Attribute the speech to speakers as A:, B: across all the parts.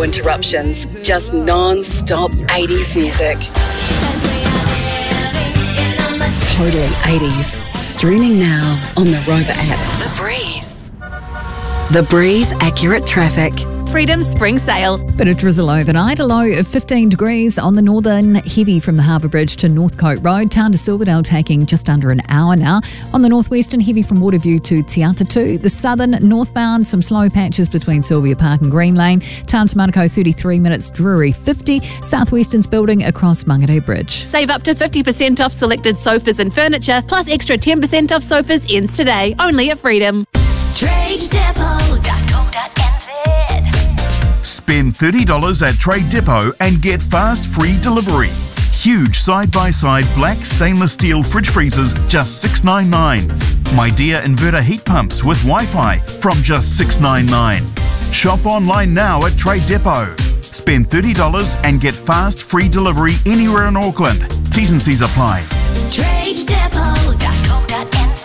A: no interruptions, just non-stop 80s music. Totally 80s. Streaming now on the Rover app. The Breeze. The Breeze Accurate Traffic.
B: Freedom Spring Sale.
C: Bit of drizzle overnight, a low of 15 degrees on the northern, heavy from the Harbour Bridge to Northcote Road. Town to Silverdale taking just under an hour now. On the northwestern, heavy from Waterview to Te Atatu. The southern, northbound, some slow patches between Sylvia Park and Green Lane. Town to Manukau, 33 minutes, Drury 50. Southwestern's building across Mangere Bridge.
B: Save up to 50% off selected sofas and furniture, plus extra 10% off sofas ends today, only at Freedom.
D: TradeDepot.co.nz.
E: Spend $30 at Trade Depot and get fast free delivery. Huge side-by-side black stainless steel fridge freezers, just $6.99. Midea inverter heat pumps with Wi-Fi from just $6.99. Shop online now at Trade Depot. Spend $30 and get fast free delivery anywhere in Auckland. T's and C's apply.
D: TradeDepot.co.nz.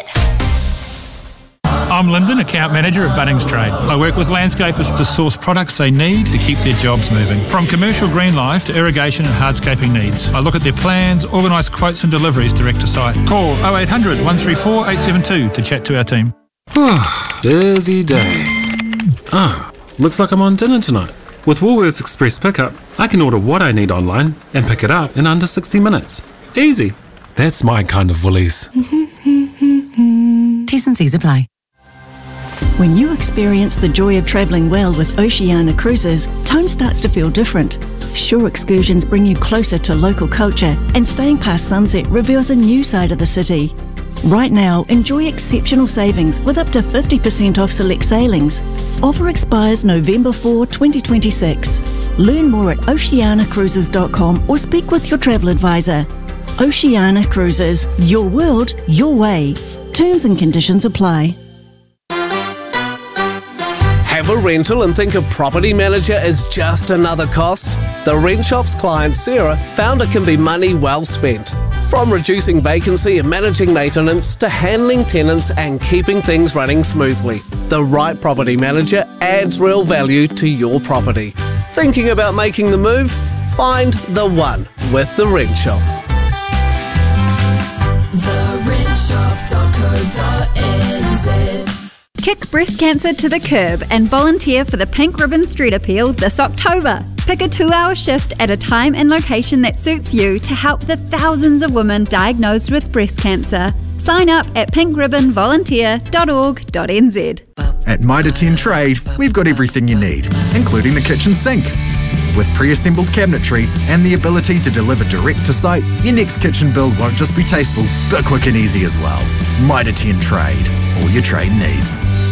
F: I'm Lyndon, Account Manager at Bunnings Trade. I work with landscapers to source products they need to keep their jobs moving. From commercial green life to irrigation and hardscaping needs. I look at their plans, organise quotes and deliveries direct to site. Call 0800 134 872 to chat to our team.
G: Busy day. Looks like I'm on dinner tonight. With Woolworths Express Pickup, I can order what I need online and pick it up in under 60 minutes. Easy. That's my kind of Woolies.
H: T's and C's apply. When you experience the joy of travelling well with Oceania Cruises, time starts to feel different. Shore excursions bring you closer to local culture, and staying past sunset reveals a new side of the city. Right now, enjoy exceptional savings with up to 50% off select sailings. Offer expires November 4, 2026. Learn more at oceanacruises.com or speak with your travel advisor. Oceania Cruises, your world, your way. Terms and conditions apply.
I: Have a rental and think a property manager is just another cost? The Rent Shop's client Sarah found it can be money well spent. From reducing vacancy and managing maintenance to handling tenants and keeping things running smoothly, the right property manager adds real value to your property. Thinking about making the move? Find the one with The Rent Shop.
J: TheRentShop.co.nz. Kick breast cancer to the curb and volunteer for the Pink Ribbon Street Appeal this October. Pick a 2-hour shift at a time and location that suits you to help the thousands of women diagnosed with breast cancer. Sign up at pinkribbonvolunteer.org.nz.
K: At Mitre 10 Trade, we've got everything you need, including the kitchen sink. With pre-assembled cabinetry and the ability to deliver direct to site, your next kitchen build won't just be tasteful, but quick and easy as well. Mitre 10 Trade, all your trade needs.